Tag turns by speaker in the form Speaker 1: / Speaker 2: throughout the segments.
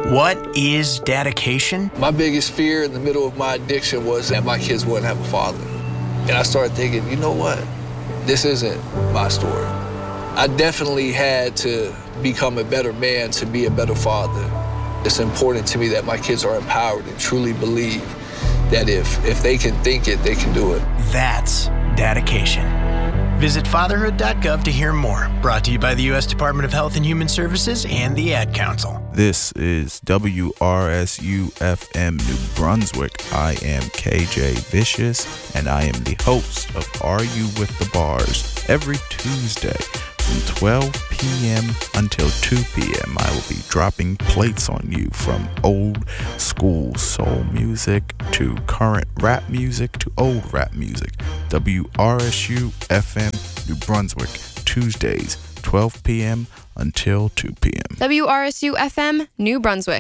Speaker 1: What is dedication?
Speaker 2: My biggest fear in the middle of my addiction was that my kids wouldn't have a father. And I started thinking, you know what? This isn't my story. I definitely had to become a better man to be a better father. It's important to me that my kids are empowered and truly believe that if they can think it, they can do it.
Speaker 1: That's dedication. Visit fatherhood.gov to hear more. Brought to you by the U.S. Department of Health and Human Services and the Ad Council.
Speaker 3: This is WRSU-FM New Brunswick. I am KJ Vicious, and I am the host of Are You With The Bars? Every Tuesday from 12 p.m. until 2 p.m. I will be dropping plates on you from old school soul music to current rap music to old rap music. WRSU-FM New Brunswick, Tuesdays, 12 p.m. until 2 p.m.
Speaker 4: WRSU-FM New Brunswick.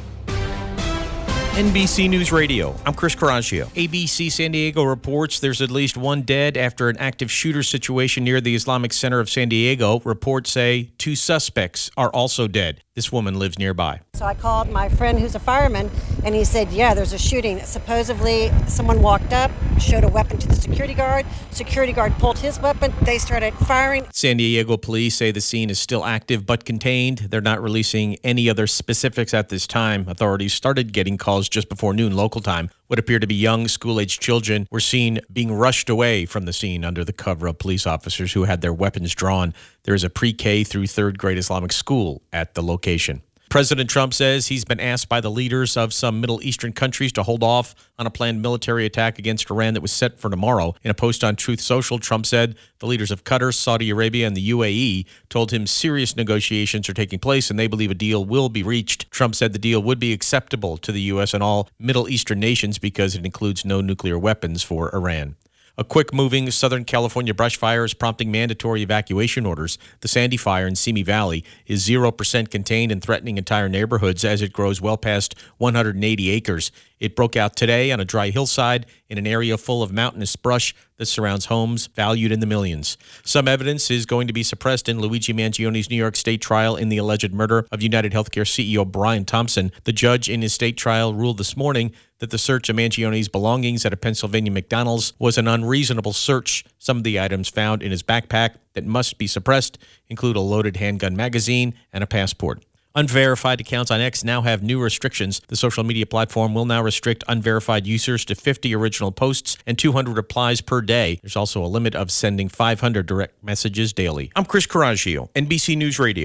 Speaker 5: NBC News Radio, I'm Chris Carragio. ABC San Diego reports there's at least one dead after an active shooter situation near the Islamic Center of San Diego. Reports say 2 suspects are also dead. This woman lives nearby.
Speaker 6: So I called my friend who's a fireman, and he said, yeah, there's a shooting. Supposedly, someone walked up, showed a weapon to the security guard. Security guard pulled his weapon. They started firing. San
Speaker 5: Diego police say the scene is still active but contained. They're not releasing any other specifics at this time. Authorities started getting calls just before noon local time. What appeared to be young school-aged children were seen being rushed away from the scene under the cover of police officers who had their weapons drawn. There is a pre-K through 3rd grade Islamic school at the location. President Trump says he's been asked by the leaders of some Middle Eastern countries to hold off on a planned military attack against Iran that was set for tomorrow. In a post on Truth Social, Trump said the leaders of Qatar, Saudi Arabia, and the UAE told him serious negotiations are taking place and they believe a deal will be reached. Trump said the deal would be acceptable to the U.S. and all Middle Eastern nations because it includes no nuclear weapons for Iran. A quick-moving Southern California brush fire is prompting mandatory evacuation orders. The Sandy Fire in Simi Valley is 0% contained and threatening entire neighborhoods as it grows well past 180 acres. It broke out today on a dry hillside in an area full of mountainous brush that surrounds homes valued in the millions. Some evidence is going to be suppressed in Luigi Mangioni's New York State trial in the alleged murder of United Healthcare CEO Brian Thompson. The judge in his state trial ruled this morning that the search of Mangioni's belongings at a Pennsylvania McDonald's was an unreasonable search. Some of the items found in his backpack that must be suppressed include a loaded handgun magazine and a passport. Unverified accounts on X now have new restrictions. The social media platform will now restrict unverified users to 50 original posts and 200 replies per day. There's also a limit of sending 500 direct messages daily. I'm Chris Carragio, NBC News Radio.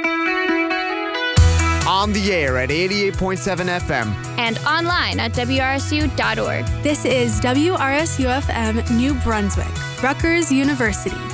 Speaker 7: On the air at 88.7 FM.
Speaker 4: And online at WRSU.org.
Speaker 8: This is WRSU-FM New Brunswick, Rutgers University.